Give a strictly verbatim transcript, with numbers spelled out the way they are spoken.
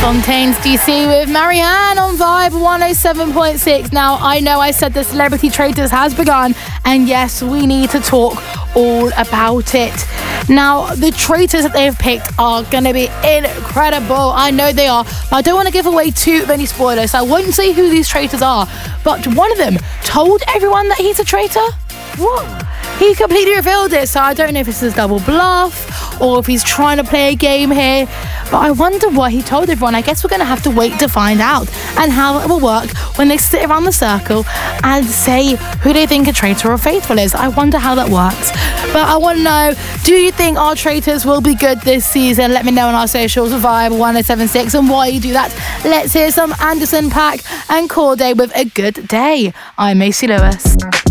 Fontaines D C with Marianne on Vibe one oh seven point six. Now, I know I said the Celebrity Traitors has begun, and yes, we need to talk all about it. Now, the traitors that they've picked are going to be incredible. I know they are, but I don't want to give away too many spoilers, so I won't say who these traitors are. But one of them told everyone that he's a traitor. What? He completely revealed it, so I don't know if this is double bluff or if he's trying to play a game here. But I wonder what he told everyone. I guess we're going to have to wait to find out, and how it will work when they sit around the circle and say who they think a traitor or faithful is. I wonder how that works. But I want to know, do you think our traitors will be good this season? Let me know on our socials, Vibe one oh seven six. And while you do that, let's hear some Anderson .Paak and Cordae with A Good Day. I'm Macy Lewis.